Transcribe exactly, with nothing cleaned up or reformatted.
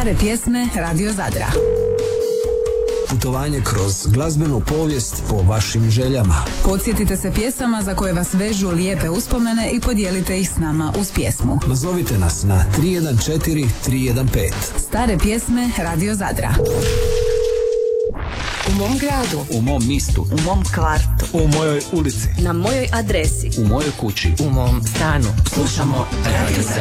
Stare pjesme Radio Zadra. Putovanje kroz glazbenu povijest po vašim željama. Podsjetite se pjesama za koje vas vežu lijepe uspomene i podijelite ih s nama uz pjesmu. Nazovite nas na tri jedan četiri tri jedan pet. Stare pjesme Radio Zadra. U mom gradu, u mom mistu, u mom kvartu, U mojoj ulici. na mojoj adresi, u mojoj kući, u mom stanu. slušamo Radio Zadra.